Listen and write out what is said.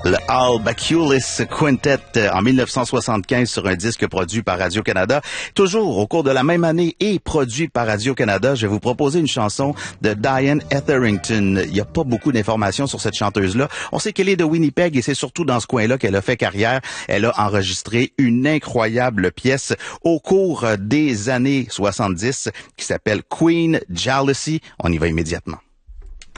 Le Al Baculis Quintet en 1975 sur un disque produit par Radio-Canada. Toujours au cours de la même année et produit par Radio-Canada, je vais vous proposer une chanson de Diane Etherington. Il n'y a pas beaucoup d'informations sur cette chanteuse-là. On sait qu'elle est de Winnipeg et c'est surtout dans ce coin-là qu'elle a fait carrière. Elle a enregistré une incroyable pièce au cours des années 70 qui s'appelle Queen Jealousy. On y va immédiatement.